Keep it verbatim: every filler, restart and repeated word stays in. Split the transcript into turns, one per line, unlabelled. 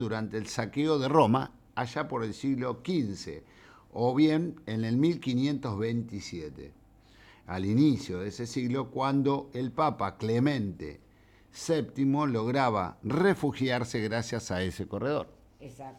durante el saqueo de Roma, allá por el siglo quince, o bien en el mil quinientos veintisiete, al inicio de ese siglo, cuando el Papa Clemente séptimo lograba refugiarse gracias a ese corredor.
Exacto.